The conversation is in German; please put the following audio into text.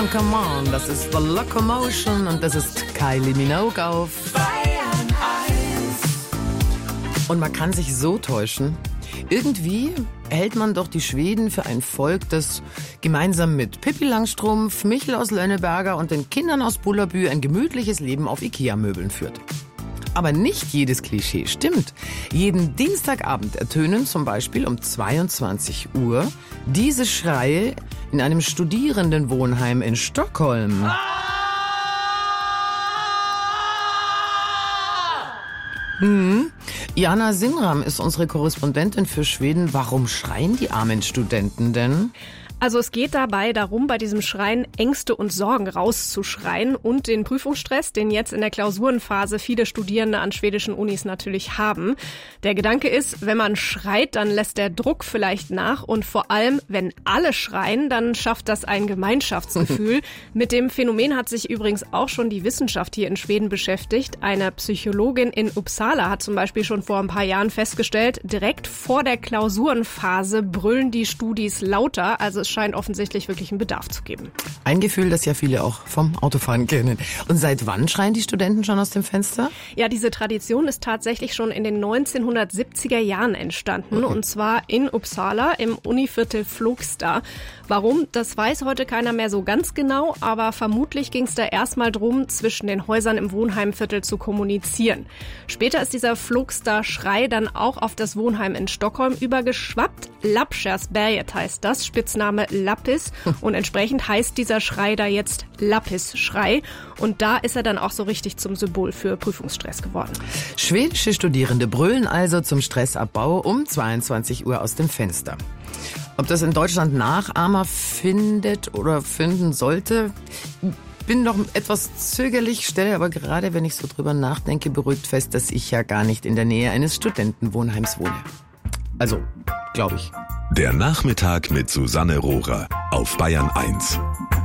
come on, das ist The Locomotion und das ist Kylie Minogue auf Bayern 1. Und man kann sich so täuschen. Irgendwie hält man doch die Schweden für ein Volk, das gemeinsam mit Pippi Langstrumpf, Michel aus Lönneberger und den Kindern aus Bullerbü ein gemütliches Leben auf Ikea-Möbeln führt. Aber nicht jedes Klischee stimmt. Jeden Dienstagabend ertönen zum Beispiel um 22 Uhr diese Schreie in einem Studierendenwohnheim in Stockholm. Jana Sinram ist unsere Korrespondentin für Schweden. Warum schreien die armen Studenten denn? Also es geht dabei darum, bei diesem Schreien Ängste und Sorgen rauszuschreien und den Prüfungsstress, den jetzt in der Klausurenphase viele Studierende an schwedischen Unis natürlich haben. Der Gedanke ist, wenn man schreit, dann lässt der Druck vielleicht nach und vor allem, wenn alle schreien, dann schafft das ein Gemeinschaftsgefühl. Mit dem Phänomen hat sich übrigens auch schon die Wissenschaft hier in Schweden beschäftigt. Eine Psychologin in Uppsala hat zum Beispiel schon vor ein paar Jahren festgestellt, direkt vor der Klausurenphase brüllen die Studis lauter, also es scheint offensichtlich wirklich einen Bedarf zu geben. Ein Gefühl, das ja viele auch vom Autofahren kennen. Und seit wann schreien die Studenten schon aus dem Fenster? Ja, diese Tradition ist tatsächlich schon in den 1970er Jahren entstanden. Und zwar in Uppsala im Univiertel Flogsta. Warum, das weiß heute keiner mehr so ganz genau, aber vermutlich ging es da erstmal drum, zwischen den Häusern im Wohnheimviertel zu kommunizieren. Später ist dieser Flogsta-Schrei dann auch auf das Wohnheim in Stockholm übergeschwappt. Lappkärrsberget heißt das, Spitzname Lappis. Und entsprechend heißt dieser Schrei da jetzt Lappis-Schrei. Und da ist er dann auch so richtig zum Symbol für Prüfungsstress geworden. Schwedische Studierende brüllen also zum Stressabbau um 22 Uhr aus dem Fenster. Ob das in Deutschland Nachahmer findet oder finden sollte, bin noch etwas zögerlich, stelle aber gerade, wenn ich so drüber nachdenke, beruhigt fest, dass ich ja gar nicht in der Nähe eines Studentenwohnheims wohne. Also, glaube ich. Der Nachmittag mit Susanne Rohrer auf Bayern 1.